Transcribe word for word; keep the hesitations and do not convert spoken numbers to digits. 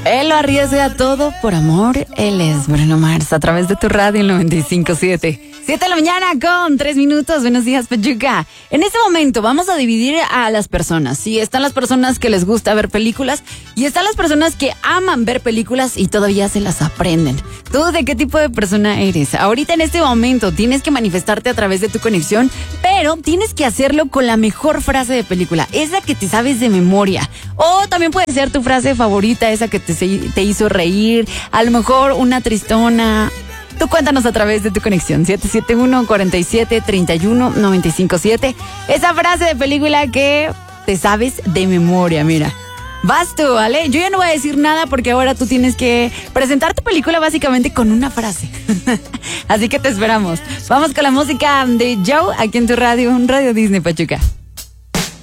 Él lo arriesga todo por amor. Él es Bruno Mars a través de tu radio noventa y cinco siete. siete de la mañana con tres minutos. Buenos días, Pachuca. En este momento vamos a dividir a las personas. Sí, están las personas que les gusta ver películas y están las personas que aman ver películas y todavía se las aprenden. ¿Tú de qué tipo de persona eres? Ahorita en este momento tienes que manifestarte a través de tu conexión, pero tienes que hacerlo con la mejor frase de película, esa que te sabes de memoria. O también puede ser tu frase favorita, esa que te, te hizo reír, a lo mejor una tristona. Tú cuéntanos a través de tu conexión, siete siete uno, cuatro siete, tres uno, nueve cinco siete. Esa frase de película que te sabes de memoria, mira. Vas tú, ¿vale? Yo ya no voy a decir nada porque ahora tú tienes que presentar tu película básicamente con una frase. Así que te esperamos. Vamos con la música de Joe aquí en tu radio, Radio Disney Pachuca.